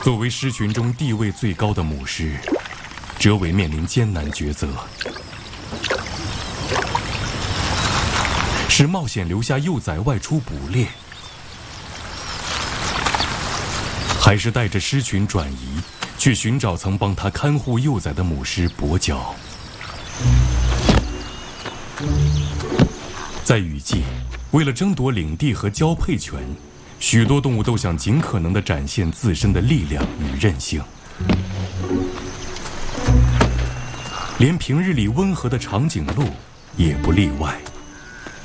作为狮群中地位最高的母狮，哲伟面临艰难抉择：是冒险留下幼崽外出捕猎，还是带着狮群转移，去寻找曾帮他看护幼崽的母狮跛脚？在雨季，为了争夺领地和交配权，许多动物都想尽可能地展现自身的力量与韧性。连平日里温和的长颈鹿也不例外。